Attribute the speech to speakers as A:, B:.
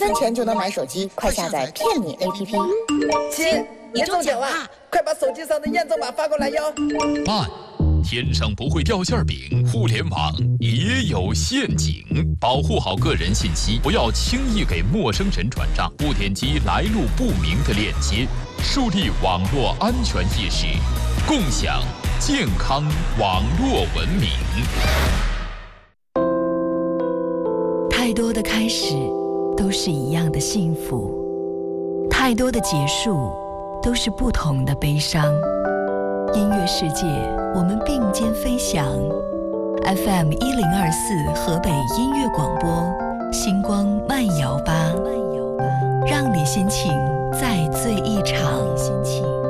A: 分钱就能买手机，快下载骗你 APP。
B: 亲，你中奖啦！快把手机上的验证码发过来哟。
C: 慢，天上不会掉馅饼，互联网也有陷阱，保护好个人信息，不要轻易给陌生人转账，不点击来路不明的链接，树立网络安全意识，共享健康网络文明。
D: 太多的开始都是一样的幸福，太多的结束都是不同的悲伤。音乐世界，我们并肩飞翔。FM1024河北音乐广播，星光慢摇吧，让你心情再醉一场。